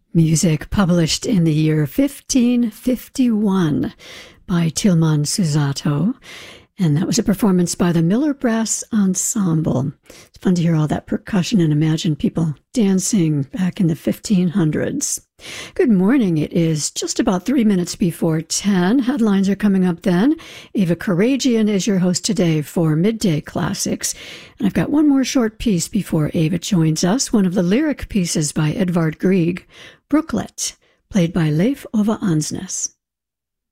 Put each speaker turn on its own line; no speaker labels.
Music published in the year 1551 by Tilman Susato, and that was a performance by the Miller Brass Ensemble. It's fun to hear all that percussion and imagine people dancing back in the 1500s. Good morning. It is just about 3 minutes before 10. Headlines are coming up then. Ava Karagian is your host today for Midday Classics. And I've got one more short piece before Ava joins us, one of the lyric pieces by Edvard Grieg, Brooklet, played by Leif Ove Ansnes.